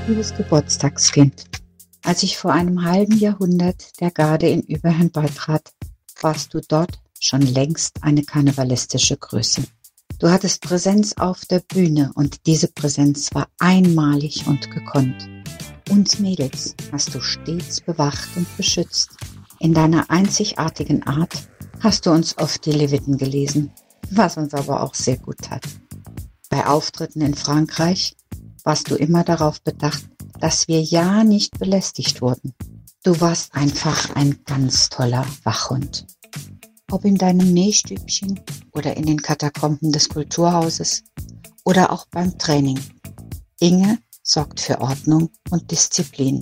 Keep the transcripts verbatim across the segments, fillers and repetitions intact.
Liebes Geburtstagskind, als ich vor einem halben Jahrhundert der Garde in Überherrn beitrat, warst du dort schon längst eine karnevalistische Größe. Du hattest Präsenz auf der Bühne und diese Präsenz war einmalig und gekonnt. Uns Mädels hast du stets bewacht und beschützt. In deiner einzigartigen Art hast du uns oft die Leviten gelesen, was uns aber auch sehr gut tat. Bei Auftritten in Frankreich warst du immer darauf bedacht, dass wir ja nicht belästigt wurden. Du warst einfach ein ganz toller Wachhund. Ob in deinem Nähstübchen oder in den Katakomben des Kulturhauses oder auch beim Training. Inge sorgt für Ordnung und Disziplin.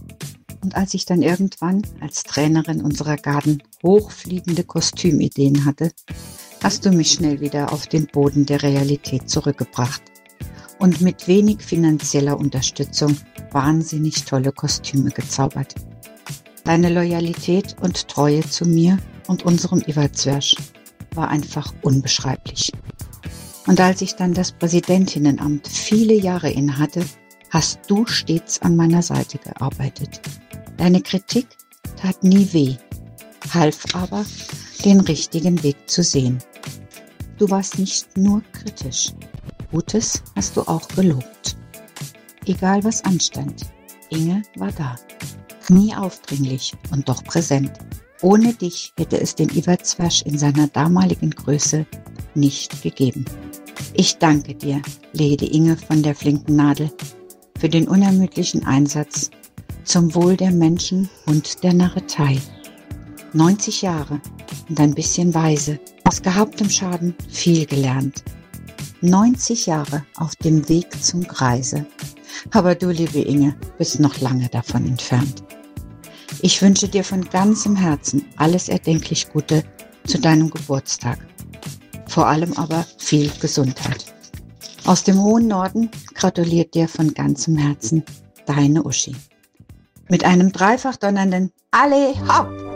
Und als ich dann irgendwann als Trainerin unserer Garden hochfliegende Kostümideen hatte, hast du mich schnell wieder auf den Boden der Realität zurückgebracht und mit wenig finanzieller Unterstützung wahnsinnig tolle Kostüme gezaubert. Deine Loyalität und Treue zu mir und unserem Iwazwersch war einfach unbeschreiblich. Und als ich dann das Präsidentinnenamt viele Jahre innehatte, hast du stets an meiner Seite gearbeitet. Deine Kritik tat nie weh, half aber, den richtigen Weg zu sehen. Du warst nicht nur kritisch, Gutes hast du auch gelobt. Egal was anstand, Inge war da. Nie aufdringlich und doch präsent. Ohne dich hätte es den Iwazwersch in seiner damaligen Größe nicht gegeben. Ich danke dir, Lady Inge von der flinken Nadel, für den unermüdlichen Einsatz zum Wohl der Menschen und der Narretei. neunzig Jahre und ein bisschen weise, aus gehabtem Schaden viel gelernt. neunzig Jahre auf dem Weg zum Greise. Aber du, liebe Inge, bist noch lange davon entfernt. Ich wünsche dir von ganzem Herzen alles erdenklich Gute zu deinem Geburtstag. Vor allem aber viel Gesundheit. Aus dem hohen Norden gratuliert dir von ganzem Herzen deine Uschi. Mit einem dreifach donnernden Alle hopp!